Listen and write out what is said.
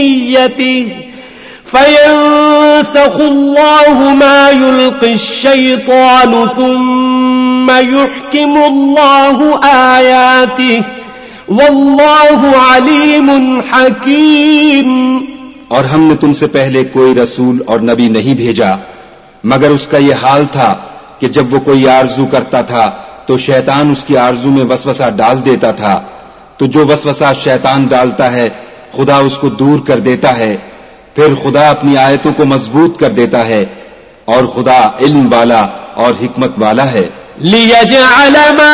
फ़यंसख़ुल्लाहु मा युल्क़िश्शैतानु सुम्म युहकिमुल्लाहु आयातिहि वल्लाहु अलीमुन हकीम। और हमने तुमसे पहले कोई रसूल और नबी नहीं भेजा मगर उसका यह हाल था कि जब वो कोई आरजू करता था तो शैतान उसकी आरजू में वसवसा डाल देता था, तो जो वसवसा शैतान डालता है खुदा उसको दूर कर देता है, फिर खुदा अपनी आयतों को मजबूत कर देता है और खुदा इल्म वाला और हिकमत वाला है।